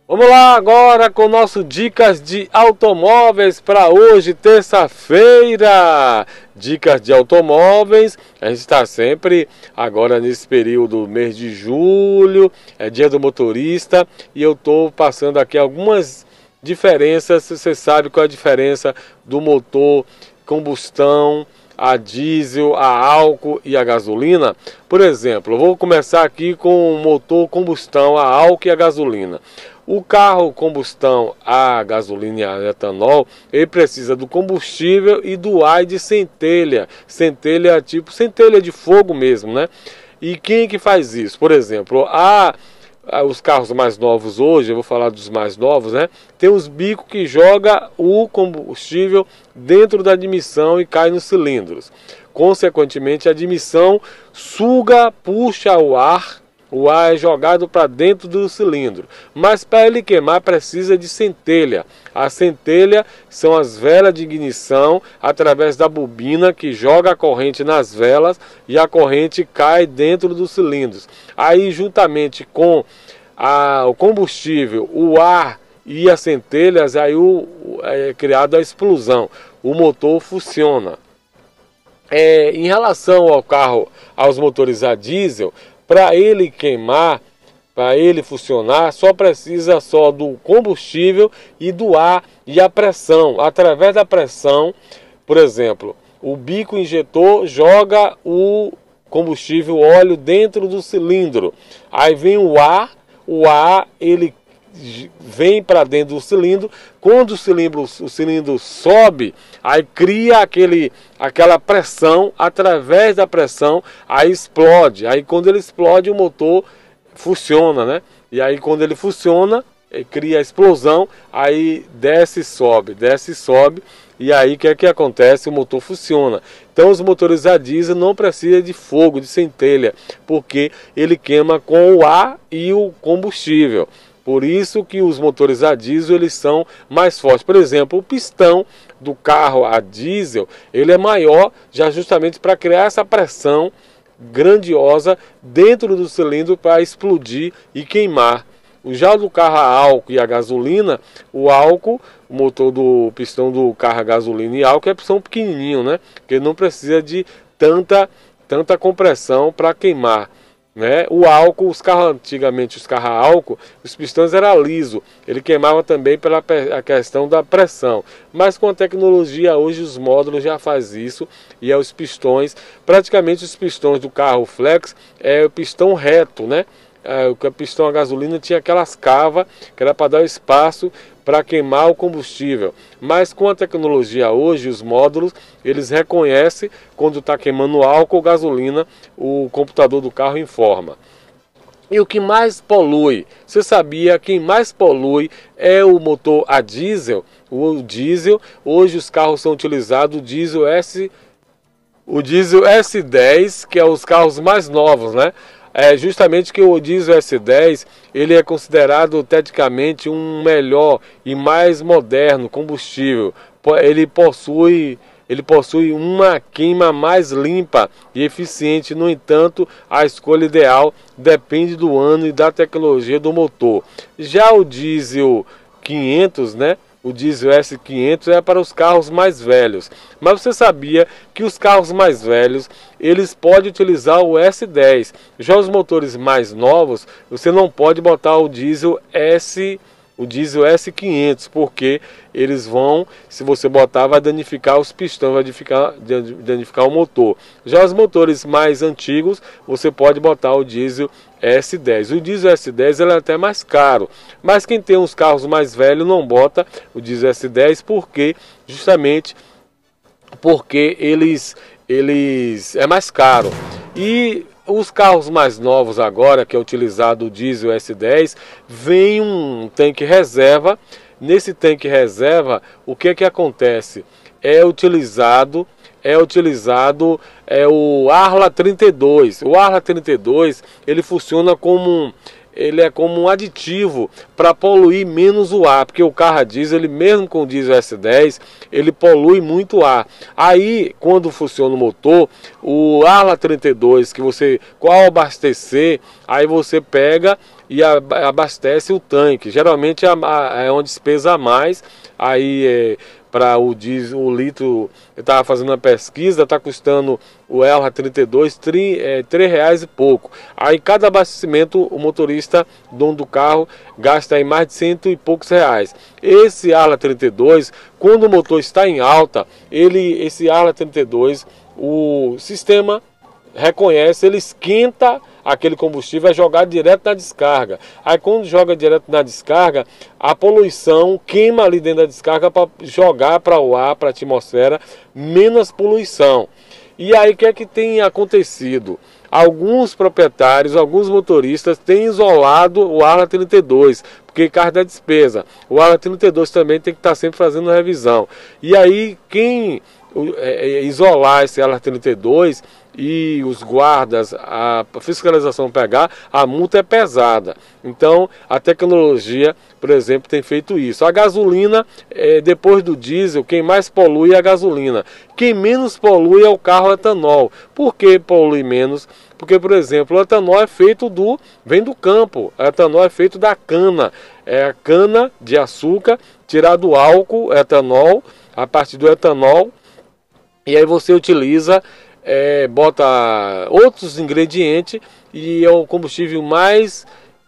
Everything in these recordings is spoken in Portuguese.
Vamos lá agora com o nosso Dicas de Automóveis para hoje, terça-feira. Dicas de automóveis, a gente está sempre agora nesse período, mês de julho, é dia do motorista, e eu estou passando aqui algumas diferenças. Você sabe qual é a diferença do motor combustão, a diesel, a álcool e a gasolina? Por exemplo, eu vou começar aqui com o motor combustão, a álcool e a gasolina. O carro combustão a gasolina e a etanol, ele precisa do combustível e do ar de centelha. Centelha tipo centelha de fogo mesmo, né? E quem que faz isso? Por exemplo, os carros mais novos hoje, eu vou falar dos mais novos, né? Tem os bicos que joga o combustível dentro da admissão e cai nos cilindros. Consequentemente, a admissão suga, puxa o ar é jogado para dentro do cilindro. Mas para ele queimar precisa de centelha. A centelha são as velas de ignição através da bobina que joga a corrente nas velas e a corrente cai dentro dos cilindros. Aí juntamente com o combustível, o ar e as centelhas, aí é criada a explosão. O motor funciona. Em relação ao carro, aos motores a diesel, para ele queimar, para ele funcionar, só precisa do combustível e do ar e a pressão. Através da pressão, por exemplo, o bico injetor joga o combustível, o óleo dentro do cilindro. Aí vem o ar ele vem para dentro do cilindro. Quando o cilindro sobe, aí cria aquela pressão. Através da pressão, aí explode. Aí quando ele explode, o motor funciona, né? E aí quando ele funciona, cria a explosão, aí desce e sobe, e aí o que é que acontece? O motor funciona. Então os motores a diesel não precisam de fogo, de centelha, porque ele queima com o ar e o combustível. Por isso que os motores a diesel eles são mais fortes. Por exemplo, o pistão do carro a diesel ele é maior, já justamente para criar essa pressão grandiosa dentro do cilindro para explodir e queimar. Já do carro a álcool e a gasolina, o álcool, o motor do pistão do carro a gasolina e álcool são pequenininho, né? Porque não precisa de tanta compressão para queimar, né? O álcool, antigamente os carros a álcool, os pistões eram lisos, ele queimava também pela a questão da pressão, mas com a tecnologia hoje os módulos já fazem isso, e os pistões, praticamente os pistões do carro flex é o pistão reto, né? O pistão a gasolina tinha aquelas cavas que era para dar espaço para queimar o combustível, mas com a tecnologia hoje os módulos eles reconhecem quando está queimando álcool ou gasolina, o computador do carro informa. E o que mais polui? Você sabia que quem mais polui é o motor a diesel? O diesel, hoje os carros são utilizados o diesel S10, que é os carros mais novos, né? É justamente que o diesel S10 ele é considerado tecnicamente um melhor e mais moderno combustível. Ele possui uma queima mais limpa e eficiente. No entanto, a escolha ideal depende do ano e da tecnologia do motor. Já o diesel 500, né? O diesel S500 é para os carros mais velhos. Mas você sabia que os carros mais velhos, eles podem utilizar o S10. Já os motores mais novos, você não pode botar o diesel S500, porque eles vão, se você botar, vai danificar os pistões, vai danificar o motor. Já os motores mais antigos, você pode botar o diesel S10. O diesel S10 ele é até mais caro, mas quem tem uns carros mais velhos não bota o diesel S10, justamente porque eles é mais caro. E os carros mais novos agora, que é utilizado o diesel S10, vem um tanque reserva. Nesse tanque reserva, o que acontece? É utilizado o Arla 32. O Arla 32 ele funciona como um aditivo para poluir menos o ar, porque o carro a diesel, ele mesmo com o diesel S10, ele polui muito o ar. Aí, quando funciona o motor, o Arla 32, que você, ao abastecer, aí você pega e abastece o tanque. Geralmente é uma despesa a mais. Aí para o diesel, o litro, eu estava fazendo uma pesquisa, está custando o Elra 32 R$3 e pouco. Aí cada abastecimento o motorista, dono do carro, gasta aí mais de 100 e poucos reais. Esse Arla 32, quando o motor está em alta, esse Arla 32, o sistema reconhece, ele esquenta aquele combustível, é jogado direto na descarga. Aí quando joga direto na descarga, a poluição queima ali dentro da descarga para jogar para o ar, para a atmosfera, menos poluição. E aí o que é que tem acontecido? Alguns proprietários, alguns motoristas têm isolado o Arla 32, porque causa da despesa. O Arla 32 também tem que estar sempre fazendo revisão. E aí quem isolar esse Arla 32 e os guardas, a fiscalização pegar, a multa é pesada. Então a tecnologia, por exemplo, tem feito isso. A gasolina, depois do diesel, quem mais polui é a gasolina. Quem menos polui é o carro etanol. Por que polui menos? Porque, por exemplo, o etanol é feito vem do campo. O etanol é feito da cana. É a cana de açúcar, tirado o álcool, etanol, a partir do etanol. E aí você utiliza, bota outros ingredientes e é o combustível mais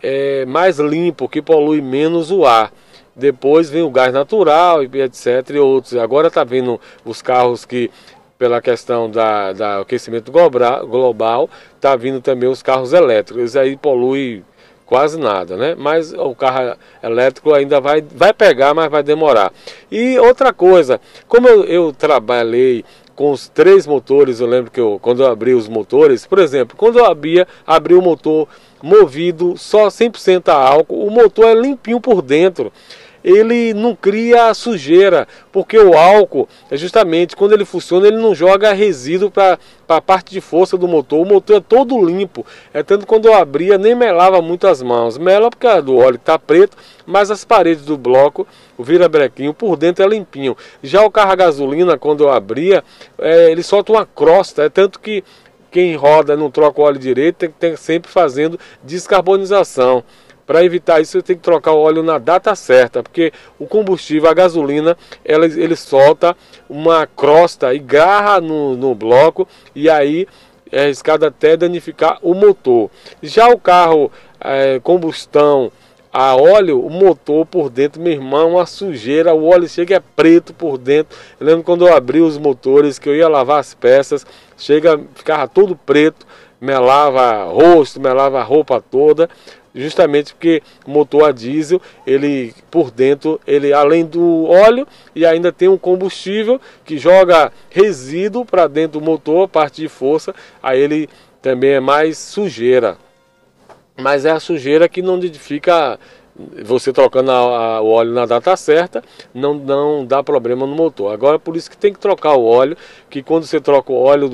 limpo, que polui menos o ar. Depois vem o gás natural e etc. e outros. Agora está vindo os carros que, pela questão da aquecimento global, está vindo também os carros elétricos. Aí polui quase nada, né? Mas o carro elétrico ainda vai pegar, mas vai demorar. E outra coisa, como eu trabalhei com os 3 motores, eu lembro que quando eu abri os motores, por exemplo, quando eu abri o motor movido só 100% a álcool, o motor é limpinho por dentro. Ele não cria sujeira, porque o álcool, justamente quando ele funciona, ele não joga resíduo para a parte de força do motor. O motor é todo limpo, tanto que quando eu abria nem melava muito as mãos. Mela porque do óleo está preto, mas as paredes do bloco, o virabrequinho por dentro é limpinho. Já o carro a gasolina, quando eu abria, ele solta uma crosta, tanto que quem roda não troca o óleo direito, tem que estar sempre fazendo descarbonização. Para evitar isso, você tem que trocar o óleo na data certa, porque o combustível, a gasolina, ele solta uma crosta e garra no bloco, e aí é arriscado até danificar o motor. Já o carro combustão a óleo, o motor por dentro, meu irmão, uma sujeira, o óleo chega preto por dentro. Eu lembro quando eu abri os motores, que eu ia lavar as peças, ficava todo preto, melava rosto, melava a roupa toda. Justamente porque o motor a diesel, ele por dentro, ele além do óleo, e ainda tem um combustível que joga resíduo para dentro do motor, a parte de força, aí ele também é mais sujeira. Mas é a sujeira que não fica, você trocando o óleo na data certa, não dá problema no motor. Agora por isso que tem que trocar o óleo, que quando você troca o óleo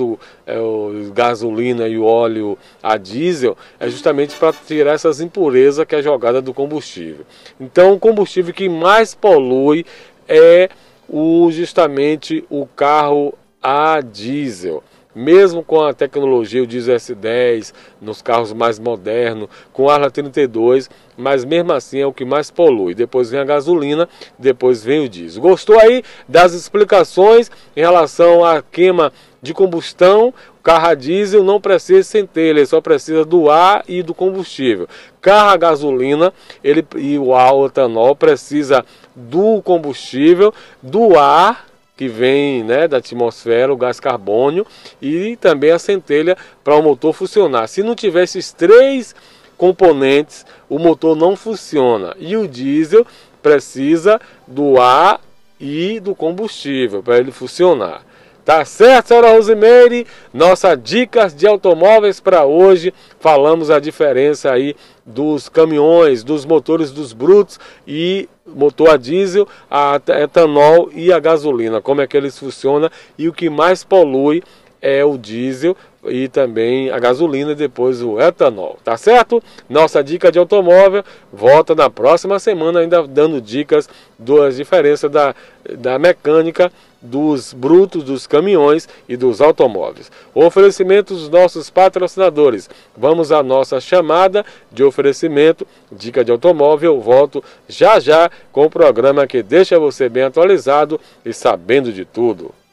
o gasolina e o óleo a diesel, é justamente para tirar essas impurezas que é jogada do combustível. Então o combustível que mais polui é justamente o carro a diesel. Mesmo com a tecnologia, o diesel S10, nos carros mais modernos, com o Arla 32, mas mesmo assim é o que mais polui. Depois vem a gasolina, depois vem o diesel. Gostou aí das explicações em relação à queima de combustão? O carro a diesel não precisa de centelha, ele só precisa do ar e do combustível. Carro a gasolina e o etanol precisa do combustível, do ar, que vem, né, da atmosfera, o gás carbônio, e também a centelha para o motor funcionar. Se não tiver esses 3 componentes, o motor não funciona. E o diesel precisa do ar e do combustível para ele funcionar. Tá certo, senhora Rosimeire? Nossas dicas de automóveis para hoje. Falamos a diferença aí dos caminhões, dos motores dos brutos e motor a diesel, a etanol e a gasolina. Como é que eles funcionam, e o que mais polui é o diesel, e também a gasolina e depois o etanol, tá certo? Nossa dica de automóvel volta na próxima semana, ainda dando dicas das diferenças da mecânica dos brutos, dos caminhões e dos automóveis. O oferecimento dos nossos patrocinadores. Vamos à nossa chamada de oferecimento, dica de automóvel. Volto já já com o programa que deixa você bem atualizado e sabendo de tudo.